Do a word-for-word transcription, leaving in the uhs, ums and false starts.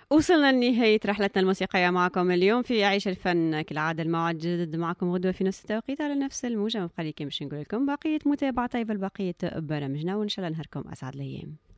وصلنا لنهاية رحلتنا الموسيقية معكم اليوم في عيش الفن. كالعادة الموعد جدد معكم غدوة في نفس التوقيت على نفس الموجة. مبقى لي باش نقول لكم بقية متابعة طيبة لبقية برامجنا، وإن شاء الله نهاركم أسعد الأيام.